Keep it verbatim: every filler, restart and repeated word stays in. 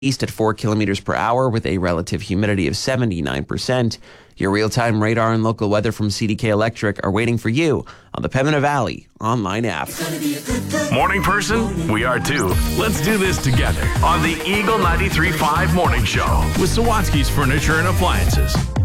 east at four kilometers per hour with a relative humidity of seventy-nine percent. Your real-time radar and local weather from C D K Electric are waiting for you on the Pembina Valley online app. Morning person? We are too. Let's do this together on the Eagle ninety-three point five Morning Show with Sawatsky's Furniture and Appliances.